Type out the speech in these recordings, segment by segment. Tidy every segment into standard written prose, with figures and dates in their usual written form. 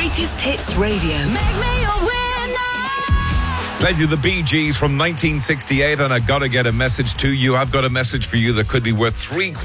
Greatest Hits Radio. Make me a winner. Played you the Bee Gees from 1968, and I gotta get a message to you. I've got a message for you that could be worth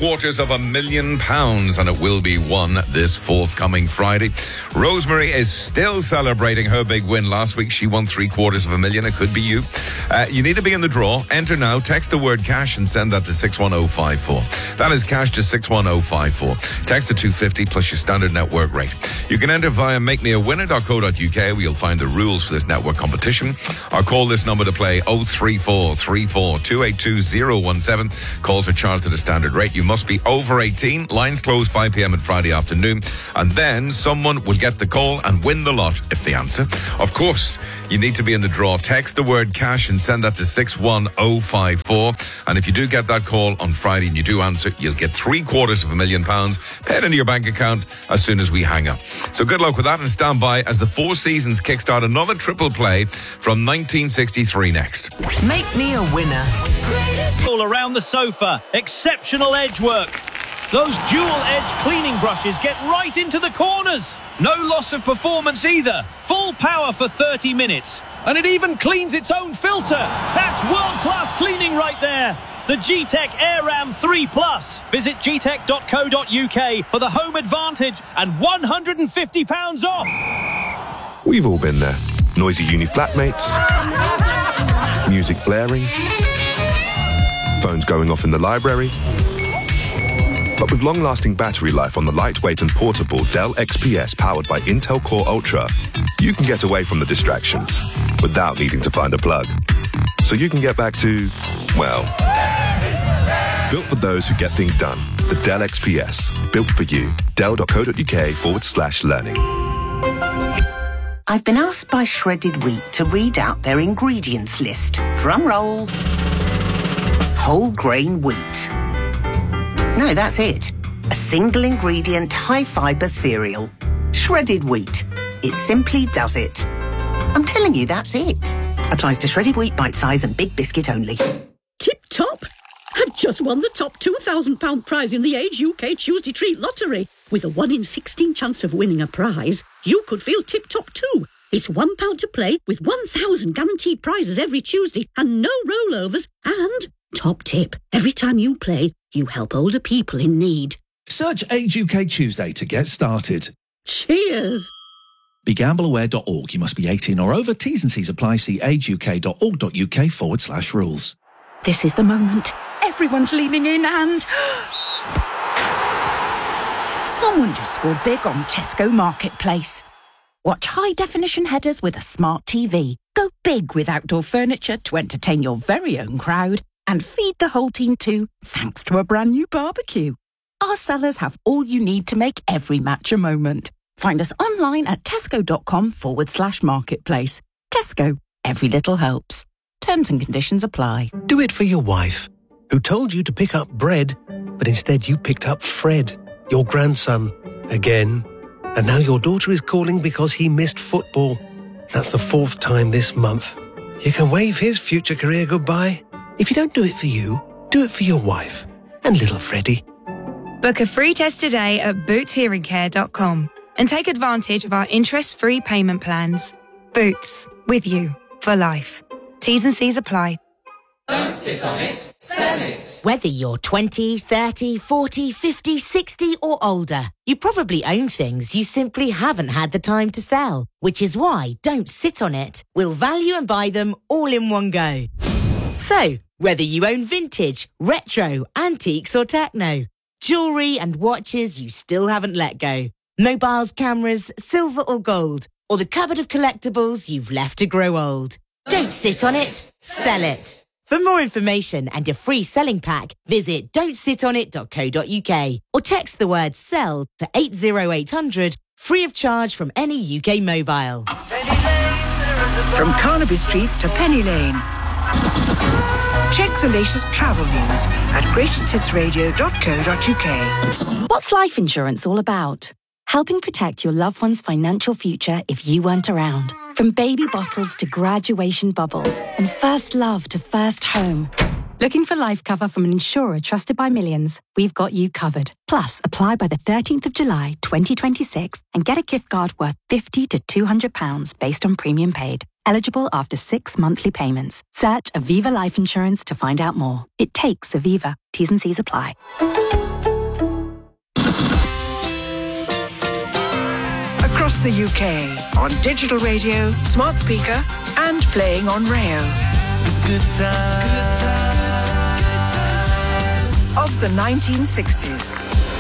£750,000, and it will be won this forthcoming Friday. Rosemary is still celebrating her big win last week. She won £750,000. It could be you. You need to be in the draw. Enter now. Text the word cash and send that to 61054. That is cash to 61054. Text to 250 plus your standard network rate. You can enter via makemeawinner.co.uk, where you'll find the rules for this network competition. Or call this number to play 03434 282 017. Calls are charged at a standard rate. You must be over 18. Lines close 5 p.m. on Friday afternoon. And then someone will get the call and win the lot if they answer. Of course, you need to be in the draw. Text the word cash and send that to 61054. And if you do get that call on Friday and you do answer, you'll get £750,000 paid into your bank account as soon as we hang up. So good luck with that, and stand by as the Four Seasons kickstart another triple play from 1963 next. Make me a winner. All around the sofa, exceptional edge work. Those dual edge cleaning brushes get right into the corners. No loss of performance either. Full power for 30 minutes. And it even cleans its own filter. That's world-class cleaning right there. The G-Tech AirRam 3 Plus. Visit gtech.co.uk for the home advantage and £150 off. We've all been there. Noisy uni flatmates, music blaring, phones going off in the library. But with long-lasting battery life on the lightweight and portable Dell XPS powered by Intel Core Ultra, you can get away from the distractions without needing to find a plug. So you can get back to, well, built for those who get things done. The Dell XPS, built for you. Dell.co.uk/learning. I've been asked by Shredded Wheat to read out their ingredients list. Drum roll. Whole grain wheat. No, that's it. A single ingredient, high fibre cereal. Shredded wheat. It simply does it. I'm telling you, that's it. Applies to shredded wheat, bite size and big biscuit only. Tip top. I've just won the top £2,000 prize in the Age UK Tuesday Treat Lottery. With a 1 in 16 chance of winning a prize, you could feel tip-top too. It's £1 to play with 1,000 guaranteed prizes every Tuesday and no rollovers. And, top tip, every time you play, you help older people in need. Search Age UK Tuesday to get started. Cheers! BeGambleAware.org. You must be 18 or over. T's and C's apply. See ageuk.org.uk/rules. This is the moment. Everyone's leaning in and... Someone just scored big on Tesco Marketplace. Watch high-definition headers with a smart TV. Go big with outdoor furniture to entertain your very own crowd. And feed the whole team too, thanks to a brand new barbecue. Our sellers have all you need to make every match a moment. Find us online at tesco.com/marketplace. Tesco. Every little helps. Terms and conditions apply. Do it for your wife, who told you to pick up bread, but instead you picked up Fred, your grandson, again. And now your daughter is calling because he missed football. That's the 4th time this month. You can wave his future career goodbye. If you don't do it for you, do it for your wife and little Freddie. Book a free test today at bootshearingcare.com and take advantage of our interest-free payment plans. Boots, with you for life. T's and C's apply. Don't sit on it, sell it. Whether you're 20, 30, 40, 50, 60 or older, you probably own things you simply haven't had the time to sell. Which is why Don't Sit on It will value and buy them all in one go. So, whether you own vintage, retro, antiques or techno, jewellery and watches you still haven't let go, mobiles, cameras, silver or gold, or the cupboard of collectibles you've left to grow old. Don't sit on it, sell it. For more information and a free selling pack, visit don'tsitonit.co.uk or text the word SELL to 80800, free of charge from any UK mobile. From Carnaby Street to Penny Lane. Check the latest travel news at greatesthitsradio.co.uk. What's life insurance all about? Helping protect your loved one's financial future if you weren't around. From baby bottles to graduation bubbles and first love to first home. Looking for life cover from an insurer trusted by millions? We've got you covered. Plus, apply by the 13th of July 2026 and get a gift card worth £50 to £200 based on premium paid. Eligible after 6 monthly payments. Search Aviva Life Insurance to find out more. It takes Aviva. T's and C's apply. Across the UK, on digital radio, smart speaker, and playing on Rayo. Good times. Of the 1960s.